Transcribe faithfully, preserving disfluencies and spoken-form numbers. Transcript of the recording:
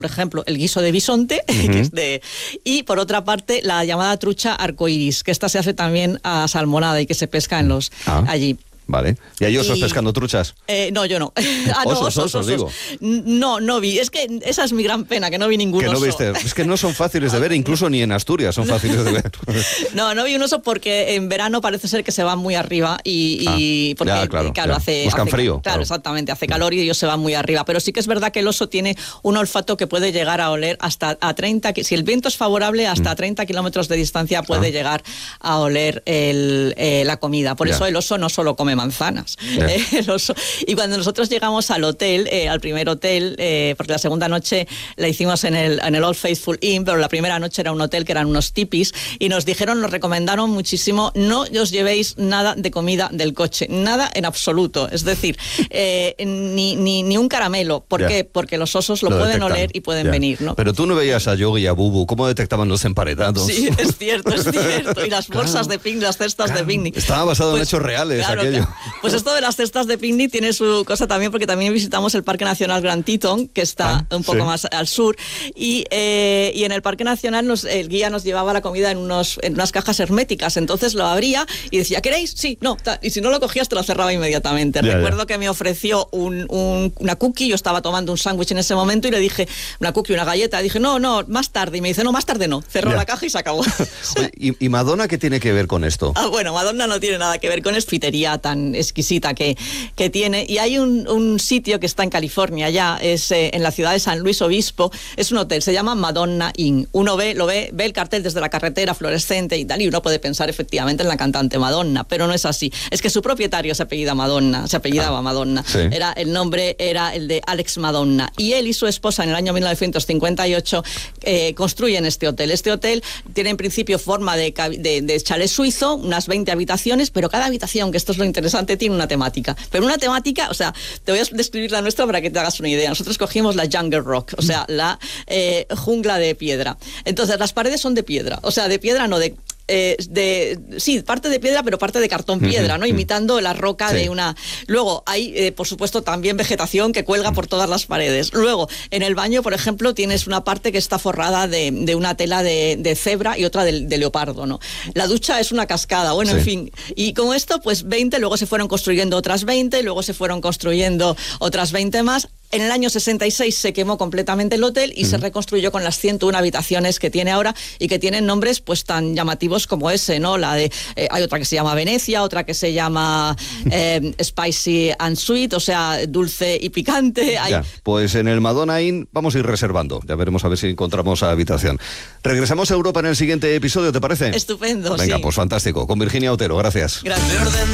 por ejemplo, el guiso de bisonte, uh-huh. que es de, y por otra parte la llamada trucha arcoiris, que esta se hace también a salmonada y que se pesca en los ah. allí. Vale. ¿Y hay osos y, pescando truchas? Eh, no, yo no. ah, no, osos, osos, osos, osos, digo. No, no vi. Es que esa es mi gran pena, que no vi ningún que no oso. Viste. Es que no son fáciles de ver, incluso ni en Asturias son fáciles de ver. no, no vi un oso porque en verano parece ser que se van muy arriba y, y ah, porque ya, claro, claro, ya. hace... Buscan hace, frío. Claro, claro, exactamente, hace calor y ellos se van muy arriba. Pero sí que es verdad que el oso tiene un olfato que puede llegar a oler hasta a treinta... Si el viento es favorable, hasta mm. treinta kilómetros de distancia puede ah. llegar a oler el, eh, la comida. Por ya. eso el oso no solo come manzanas. Eh, el oso. Y cuando nosotros llegamos al hotel, eh, al primer hotel, eh, porque la segunda noche la hicimos en el, en el Old Faithful Inn, pero la primera noche era un hotel que eran unos tipis, y nos dijeron, nos recomendaron muchísimo, no os llevéis nada de comida del coche, nada en absoluto. Es decir, eh, ni, ni, ni un caramelo. ¿Por yeah. qué? Porque los osos lo, lo pueden detectan. oler y pueden yeah. venir, ¿no? Pero tú no veías a Yogi y a Bubu, ¿cómo detectaban los emparedados? Sí, es cierto, es cierto. Y las bolsas claro. de picnic, las cestas claro. de picnic. Estaba basado pues, en hechos reales claro, aquello. Claro. Pues esto de las cestas de picnic tiene su cosa también, porque también visitamos el Parque Nacional Grand Teton, que está ah, un poco sí. más al sur, y, eh, y en el Parque Nacional nos, el guía nos llevaba la comida en, unos, en unas cajas herméticas, entonces lo abría y decía, ¿queréis? Sí, no, ta, y si no lo cogías te lo cerraba inmediatamente. Ya, Recuerdo ya. que me ofreció un, un, una cookie, yo estaba tomando un sándwich en ese momento y le dije, una cookie, una galleta, y dije, no, no, más tarde, y me dice, no, más tarde no, cerró ya. la caja y se acabó. Oye, ¿y, ¿Y Madonna qué tiene que ver con esto? Ah, bueno, Madonna no tiene nada que ver con esta fitería tan exquisita que, que tiene, y hay un, un sitio que está en California ya, es eh, en la ciudad de San Luis Obispo, es un hotel, se llama Madonna Inn. Uno ve, lo ve, ve el cartel desde la carretera fluorescente y tal, y uno puede pensar efectivamente en la cantante Madonna, pero no es así. Es que su propietario se apellida Madonna, se apellidaba ah, Madonna. Sí. Era, el nombre era el de Alex Madonna. Y él y su esposa en el año mil novecientos cincuenta y ocho eh, construyen este hotel. Este hotel tiene en principio forma de, de, de chalet suizo, unas veinte habitaciones, pero cada habitación, que esto es lo interesante, tiene una temática. Pero una temática, o sea, te voy a describir la nuestra para que te hagas una idea. Nosotros cogimos la Jungle Rock, o sea, la eh, jungla de piedra. Entonces, las paredes son de piedra, o sea, de piedra no de... Eh, de, sí, parte de piedra, pero parte de cartón piedra, ¿no? Imitando la roca sí. de una... Luego hay, eh, por supuesto, también vegetación que cuelga por todas las paredes. Luego, en el baño, por ejemplo, tienes una parte que está forrada de, de una tela de, de cebra y otra de, de leopardo, ¿no? La ducha es una cascada, bueno, sí. en fin. Y con esto, pues veinte, luego se fueron construyendo otras veinte, luego se fueron construyendo otras veinte más. En el año sesenta y seis se quemó completamente el hotel y uh-huh. se reconstruyó con las ciento una habitaciones que tiene ahora y que tienen nombres pues tan llamativos como ese, ¿no? La de eh, hay otra que se llama Venecia, otra que se llama eh, Spicy and Sweet, o sea, dulce y picante. Hay... Ya, pues en el Madonna Inn vamos a ir reservando. Ya veremos a ver si encontramos habitación. Regresamos a Europa en el siguiente episodio, ¿te parece? Estupendo, Venga, sí. pues fantástico. Con Virginia Otero, gracias. Gracias.